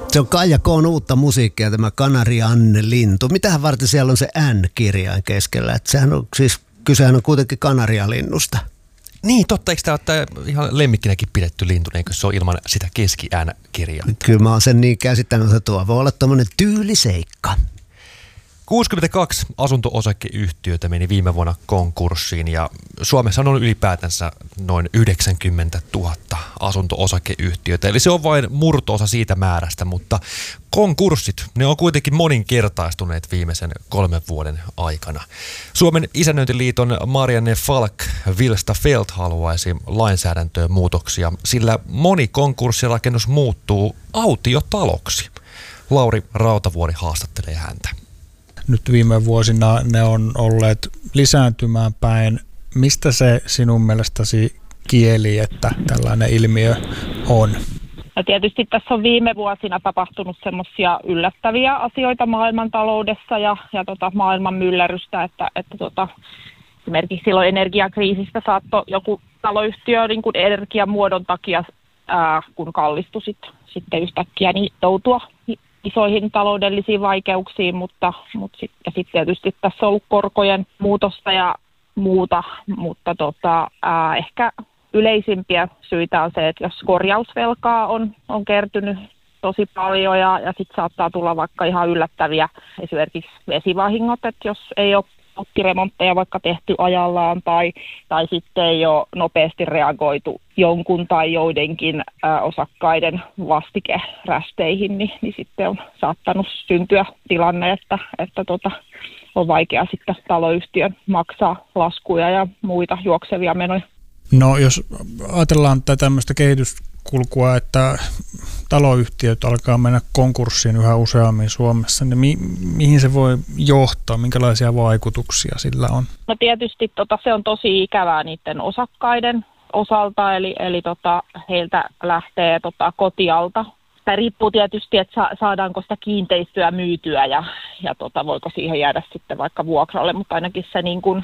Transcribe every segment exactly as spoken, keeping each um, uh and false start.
Se on Kaija K:n uutta musiikkia, tämä Kanarian-lintu. Mitähän varten siellä on se N-kirjain keskellä? Et sehän on, siis kysehän on kuitenkin kanarialinnusta. Niin, totta. Eikö tämä ole ihan lemmikkinäkin pidetty lintu, eikö se ole ilman sitä keski-N-kirjainta? Kyllä mä oon sen niin käsittänyt, että tuo voi olla tommonen tyyliseikka. kuusikymmentäkaksi asunto-osakeyhtiötä meni viime vuonna konkurssiin ja Suomessa on ollut ylipäätänsä noin yhdeksänkymmentätuhatta asunto-osakeyhtiötä. Eli se on vain murto-osa siitä määrästä, mutta konkurssit, ne on kuitenkin moninkertaistuneet viimeisen kolmen vuoden aikana. Suomen Isännöintiliiton Marianne Falk Vilstafelt haluaisi lainsäädäntöön muutoksia, sillä moni konkurssirakennus muuttuu autiotaloksi. Lauri Rautavuori haastattelee häntä. Nyt viime vuosina ne on olleet lisääntymään päin. Mistä se sinun mielestäsi kieli, että tällainen ilmiö on? No tietysti tässä on viime vuosina tapahtunut semmoisia yllättäviä asioita maailmantaloudessa ja, ja tota maailman myllerrystä, että, että tota, esimerkiksi silloin energiakriisistä saattoi joku taloyhtiö niin kuin energiamuodon takia, ää, kun kallistui sit, sitten yhtäkkiä, niin joutua isoihin taloudellisiin vaikeuksiin, mutta, mutta sitten sit tietysti tässä on ollut korkojen muutosta ja muuta, mutta tota, ää, ehkä yleisimpiä syitä on se, että jos korjausvelkaa on, on kertynyt tosi paljon ja, ja sitten saattaa tulla vaikka ihan yllättäviä esimerkiksi vesivahingot, että jos ei ole putkiremontteja vaikka tehty ajallaan tai, tai sitten ei ole nopeasti reagoitu jonkun tai joidenkin ä, osakkaiden vastikerästeihin, niin, niin sitten on saattanut syntyä tilanne, että, että tota, on vaikea sitten taloyhtiön maksaa laskuja ja muita juoksevia menoja. No jos ajatellaan tätä tämmöistä kehityskulkua, että taloyhtiöt alkaa mennä konkurssiin yhä useammin Suomessa, niin mi- mihin se voi johtaa? Minkälaisia vaikutuksia sillä on? No tietysti tota, se on tosi ikävää niiden osakkaiden osalta, eli, eli tota, heiltä lähtee tota, kotialta. Tämä riippuu tietysti, että sa- saadaanko sitä kiinteistöä myytyä ja, ja tota, voiko siihen jäädä sitten vaikka vuokralle, mutta ainakin se niin kuin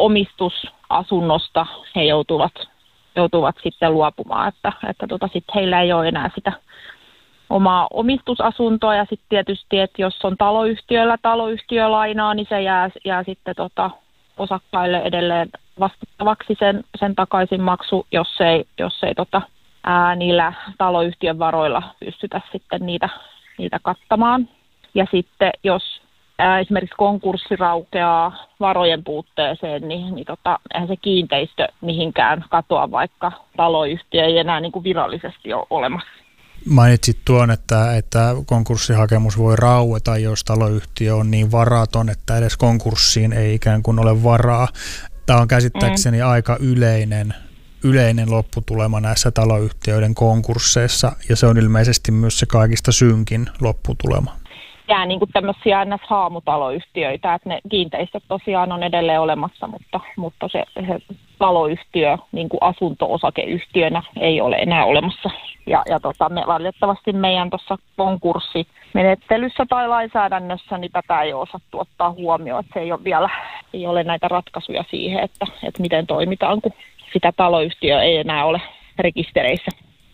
omistusasunnosta he joutuvat, joutuvat sitten luopumaan, että, että tota, sitten heillä ei ole enää sitä omaa omistusasuntoa ja sitten tietysti, että jos on taloyhtiöllä taloyhtiölainaa, niin se jää, jää sitten tota, osakkaille edelleen vastattavaksi sen, sen takaisinmaksu, jos ei, jos ei tota, ää, niillä taloyhtiön varoilla pystytä sitten niitä, niitä kattamaan. Ja sitten jos ää, esimerkiksi konkurssi raukeaa varojen puutteeseen, niin, niin tota, eihän se kiinteistö mihinkään katoa, vaikka taloyhtiö ei enää niin kuin virallisesti ole olemassa. Mainitsit tuon, että, että konkurssihakemus voi raueta, jos taloyhtiö on niin varaton, että edes konkurssiin ei ikään kuin ole varaa. Tämä on käsittääkseni mm. aika yleinen, yleinen lopputulema näissä taloyhtiöiden konkursseissa, ja se on ilmeisesti myös se kaikista synkin lopputulema. Jää niin kuin tämmöisiä N S-haamutaloyhtiöitä, että ne kiinteistöt tosiaan on edelleen olemassa, mutta, mutta se, se taloyhtiö niin kuin asunto-osakeyhtiönä ei ole enää olemassa. Ja, ja tota, me, valitettavasti meidän tuossa konkurssimenettelyssä tai lainsäädännössä niin tätä ei ole osattu ottaa huomioon, että se ei ole vielä ei ole näitä ratkaisuja siihen, että, että miten toimitaan, kun sitä taloyhtiöä ei enää ole rekistereissä.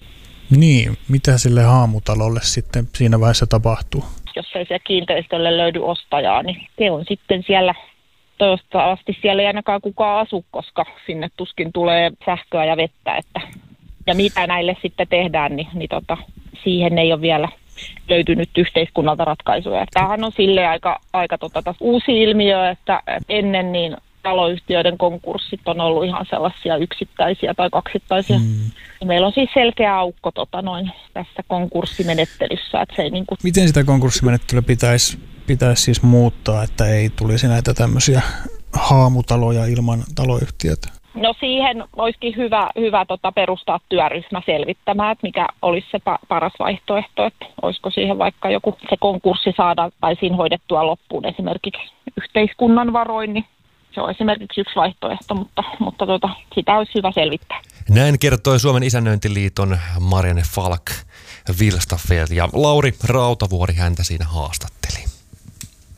Niin, mitä sille haamutalolle sitten siinä vaiheessa tapahtuu? Jos ei se kiinteistölle löydy ostajaa, niin se on sitten siellä, toivottavasti siellä ei ainakaan kukaan asu, koska sinne tuskin tulee sähköä ja vettä, että ja mitä näille sitten tehdään, niin, niin tota, siihen ei ole vielä löytynyt yhteiskunnalta ratkaisuja. Tämähän on silleen aika, aika tota, uusi ilmiö, että ennen niin taloyhtiöiden konkurssit on ollut ihan sellaisia yksittäisiä tai kaksittaisia. Mm. Meillä on siis selkeä aukko tota, noin, tässä konkurssimenettelyssä. Että se ei, niin kuin... Miten sitä konkurssimenettelyä pitäisi, pitäisi siis muuttaa, että ei tulisi näitä tämmöisiä haamutaloja ilman taloyhtiötä? No siihen olisikin hyvä, hyvä tota, perustaa työryhmä selvittämään, että mikä olisi se pa- paras vaihtoehto, että olisiko siihen vaikka joku se konkurssi saada tai siinä hoidettua loppuun esimerkiksi yhteiskunnan varoin, niin se on esimerkiksi yksi vaihtoehto, mutta, mutta tota, sitä olisi hyvä selvittää. Näin kertoi Suomen Isännöintiliiton Marianne Falk Vilstafelt ja Lauri Rautavuori häntä siinä haastatteli.